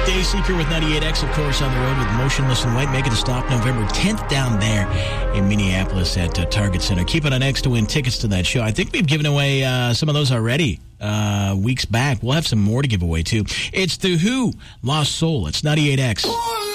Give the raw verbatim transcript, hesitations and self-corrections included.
Dayseeker with ninety-eight X, of course, on the road with Motionless in White, making a stop November tenth down there in Minneapolis at uh, Target Center. Keep it on X to win tickets to that show. I think we've given away uh, some of those already uh, weeks back. We'll have some more to give away, too. It's The Who, Lost Soul. It's ninety-eight X.